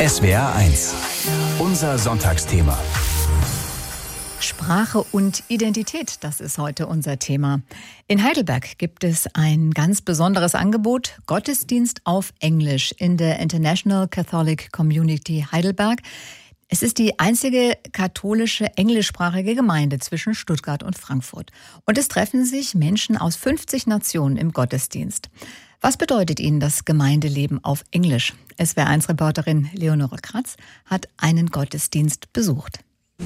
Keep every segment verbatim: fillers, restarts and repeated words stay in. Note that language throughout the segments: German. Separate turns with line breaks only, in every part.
S W R eins. Unser Sonntagsthema.
Sprache und Identität, das ist heute unser Thema. In Heidelberg gibt es ein ganz besonderes Angebot, Gottesdienst auf Englisch in der International Catholic Community Heidelberg. Es ist die einzige katholische englischsprachige Gemeinde zwischen Stuttgart und Frankfurt. Und es treffen sich Menschen aus fünfzig Nationen im Gottesdienst. Was bedeutet Ihnen das Gemeindeleben auf Englisch? S W R eins Reporterin Leonore Kratz hat einen Gottesdienst besucht.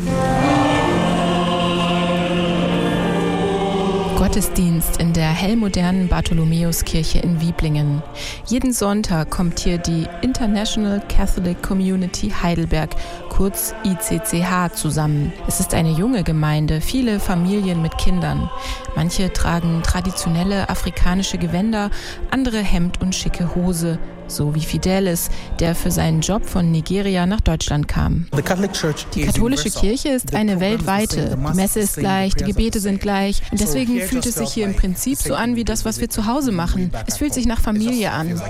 Gottesdienst in der hellmodernen Bartholomäuskirche in Wieblingen. Jeden Sonntag kommt hier die International Catholic Community Heidelberg, kurz I C C H, zusammen. Es ist eine junge Gemeinde, viele Familien mit Kindern. Manche tragen traditionelle afrikanische Gewänder, andere Hemd und schicke Hose. So wie Fidelis, der für seinen Job von Nigeria nach Deutschland kam. Die katholische Kirche ist eine weltweite. Die Messe ist gleich, die Gebete sind gleich. Und deswegen fühlt es sich hier im Prinzip so an wie das, was wir zu Hause machen. Es fühlt sich nach Familie an.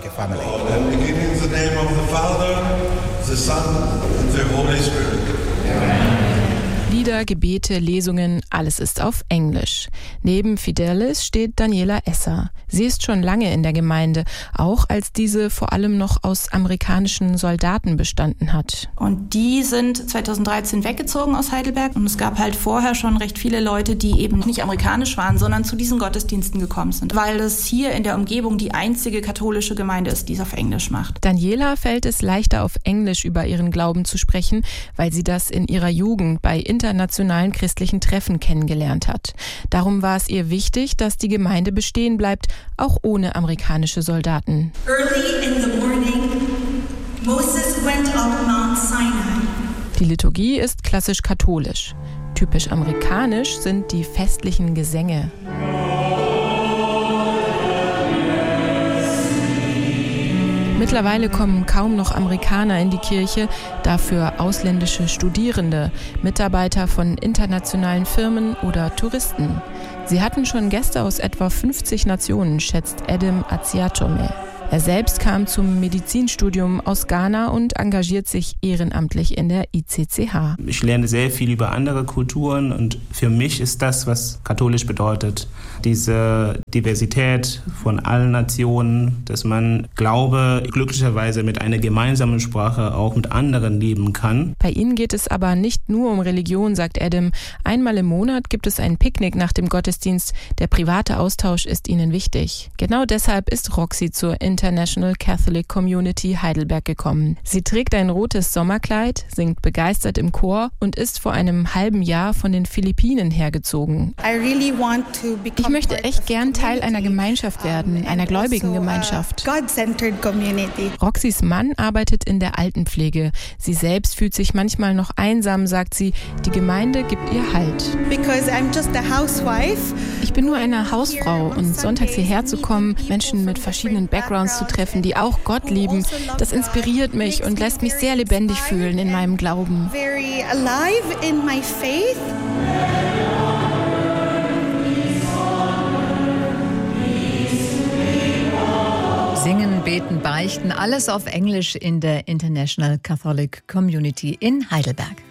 Lieder, Gebete, Lesungen, alles ist auf Englisch. Neben Fidelis steht Daniela Esser. Sie ist schon lange in der Gemeinde, auch als diese vor allem noch aus amerikanischen Soldaten bestanden hat.
Und die sind zweitausenddreizehn weggezogen aus Heidelberg. Und es gab halt vorher schon recht viele Leute, die eben nicht amerikanisch waren, sondern zu diesen Gottesdiensten gekommen sind. Weil es hier in der Umgebung die einzige katholische Gemeinde ist, die es auf Englisch macht.
Daniela fällt es leichter, auf Englisch über ihren Glauben zu sprechen, weil sie das in ihrer Jugend bei internationalen christlichen Treffen kennengelernt hat. Darum war es ihr wichtig, dass die Gemeinde bestehen bleibt, auch ohne amerikanische Soldaten.
Early in the morning, Moses went up Mount Sinai.
Die Liturgie ist klassisch katholisch. Typisch amerikanisch sind die festlichen Gesänge. Mittlerweile kommen kaum noch Amerikaner in die Kirche, dafür ausländische Studierende, Mitarbeiter von internationalen Firmen oder Touristen. Sie hatten schon Gäste aus etwa fünfzig Nationen, schätzt Adam Aziatome. Er selbst kam zum Medizinstudium aus Ghana und engagiert sich ehrenamtlich in der I C C H.
Ich lerne sehr viel über andere Kulturen und für mich ist das, was katholisch bedeutet. Diese Diversität von allen Nationen, dass man Glaube glücklicherweise mit einer gemeinsamen Sprache auch mit anderen leben kann.
Bei ihnen geht es aber nicht nur um Religion, sagt Adam. Einmal im Monat gibt es ein Picknick nach dem Gottesdienst. Der private Austausch ist ihnen wichtig. Genau deshalb ist Roxy zur International Catholic Community Heidelberg gekommen. Sie trägt ein rotes Sommerkleid, singt begeistert im Chor und ist vor einem halben Jahr von den Philippinen hergezogen. Ich möchte echt gern Teil einer Gemeinschaft werden, einer gläubigen Gemeinschaft. Roxys Mann arbeitet in der Altenpflege. Sie selbst fühlt sich manchmal noch einsam, sagt sie. Die Gemeinde gibt ihr Halt. Ich bin nur eine Hausfrau und sonntags hierher zu kommen, Menschen mit verschiedenen Backgrounds zu treffen, die auch Gott lieben, das inspiriert mich und lässt mich sehr lebendig fühlen in meinem Glauben.
Singen, beten, beichten, alles auf Englisch in der International Catholic Community in Heidelberg.